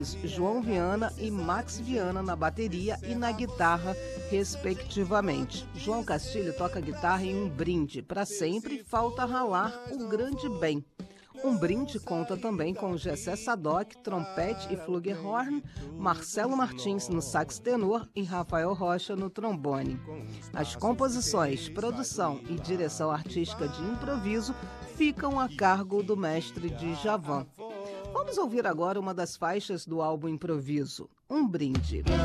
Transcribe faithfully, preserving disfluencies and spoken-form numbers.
João Viana e Max Viana na bateria e na guitarra, respectivamente. João Castilho toca guitarra em Um Brinde, Pra Sempre Falta Ralar o Grande Bem. Um Brinde conta também com Gessé Sadoc, trompete e flugelhorn, Marcelo Martins no sax tenor e Rafael Rocha no trombone. As composições, produção e direção artística de improviso ficam a cargo do mestre Djavan. Vamos ouvir agora uma das faixas do álbum Improviso, Um Brinde.